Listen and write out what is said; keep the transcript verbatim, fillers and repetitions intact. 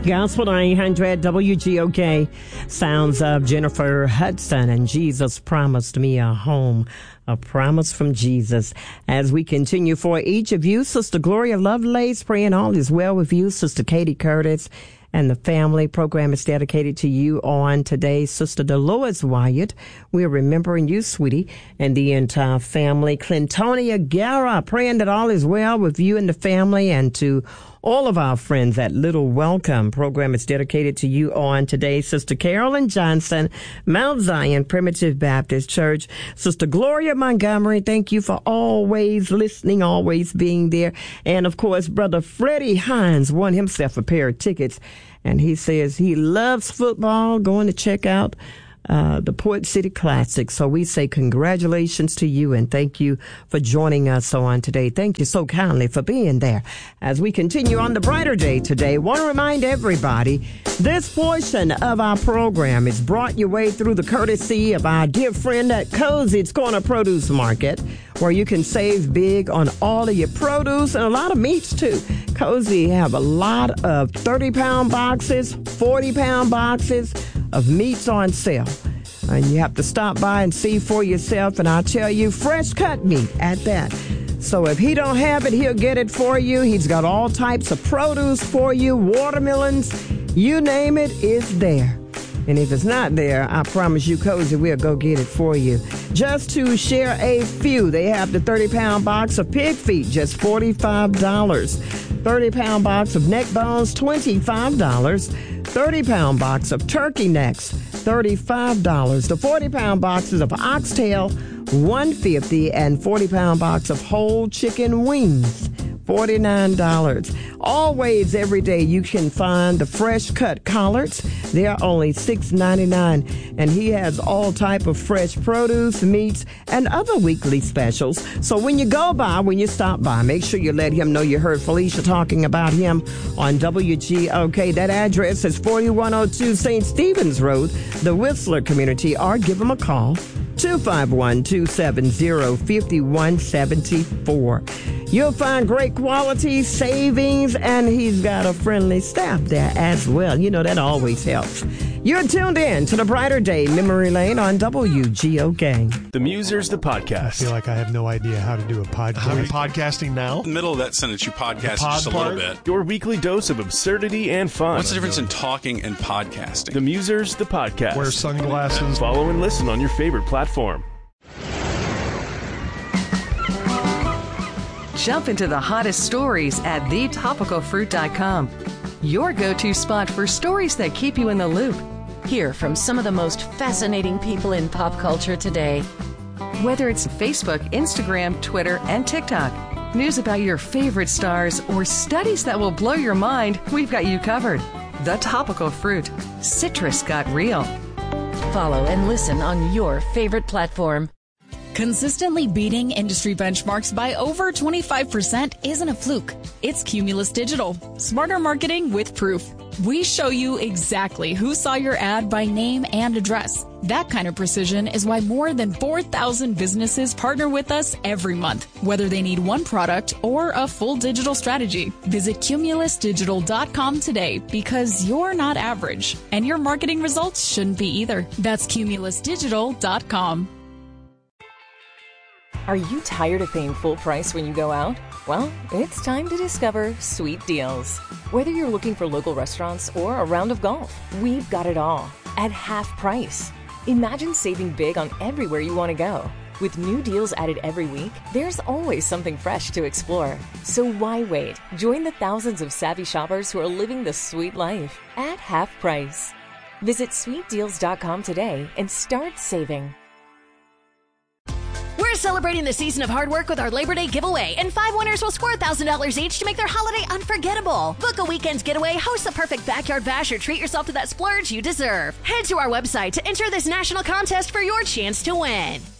Gospel nine hundred W G O K. Sounds of Jennifer Hudson and Jesus Promised Me a Home. A promise from Jesus. As we continue for each of you, Sister Gloria Lovelace, praying all is well with you. Sister Katie Curtis and the family program is dedicated to you on today. Sister Dolores Wyatt, we're remembering you, sweetie, and the entire family. Clintonia Guerra, praying that all is well with you and the family, and to all of our friends at Little Welcome program is dedicated to you on today. Sister Carolyn Johnson, Mount Zion Primitive Baptist Church. Sister Gloria Montgomery, thank you for always listening, always being there. And of course, Brother Freddie Hines won himself a pair of tickets. And he says he loves football, going to check out Uh, the Port City Classic. So we say congratulations to you and thank you for joining us on today. Thank you so kindly for being there. As we continue on the brighter day today, want to remind everybody this portion of our program is brought your way through the courtesy of our dear friend at Cozy's Corner Produce Market, where you can save big on all of your produce and a lot of meats too. Cozy have a lot of thirty pound boxes, forty pound boxes of meats on sale. And you have to stop by and see for yourself. And I'll tell you, fresh cut meat at that. So if he don't have it, he'll get it for you. He's got all types of produce for you, watermelons, you name it, it's there. And if it's not there, I promise you, Cozy will go get it for you. Just to share a few, they have the thirty pound box of pig feet, just forty-five dollars. thirty pound box of neck bones, twenty-five dollars. thirty pound box of turkey necks, thirty-five dollars. The forty pound boxes of oxtail, one hundred fifty dollars. And forty pound box of whole chicken wings, forty-nine dollars. Always, every day, you can find the fresh cut collards. They are only six ninety-nine. And he has all type of fresh produce, meats, and other weekly specials. So when you go by, when you stop by, make sure you let him know you heard Felicia talking about him on W G O K. That address is forty-one oh two Saint Stephen's Road, the Whistler community, or give him a call. two five one, two seven zero, five one seven four. You'll find great quality, savings, and he's got a friendly staff there as well. You know, that always helps. You're tuned in to the Brighter Day Memory Lane on W G O K. The Musers, the podcast. I feel like I have no idea how to do a podcast. Are we podcasting now? In the middle of that sentence, you podcast pod just a part? little bit. Your weekly dose of absurdity and fun. What's the difference in talking and podcasting? The Musers, the podcast. Wear sunglasses. Follow and listen on your favorite platform. Jump into the hottest stories at the topical fruit dot com. Your go-to spot for stories that keep you in the loop. Hear from some of the most fascinating people in pop culture today. Whether it's Facebook, Instagram, Twitter, and TikTok, news about your favorite stars, or studies that will blow your mind, we've got you covered. The Topical Fruit. Citrus got real. Follow and listen on your favorite platform. Consistently beating industry benchmarks by over twenty-five percent isn't a fluke. It's Cumulus Digital. Smarter marketing with proof. We show you exactly who saw your ad by name and address. That kind of precision is why more than four thousand businesses partner with us every month, whether they need one product or a full digital strategy. Visit cumulus digital dot com today, because you're not average, and your marketing results shouldn't be either. That's cumulus digital dot com. Are you tired of paying full price when you go out? Well, it's time to discover Sweet Deals. Whether you're looking for local restaurants or a round of golf, we've got it all at half price. Imagine saving big on everywhere you want to go. With new deals added every week, there's always something fresh to explore. So why wait? Join the thousands of savvy shoppers who are living the sweet life at half price. Visit sweet deals dot com today and start saving. We're celebrating the season of hard work with our Labor Day giveaway, and five winners will score one thousand dollars each to make their holiday unforgettable. Book a weekend's getaway, host the perfect backyard bash, or treat yourself to that splurge you deserve. Head to our website to enter this national contest for your chance to win.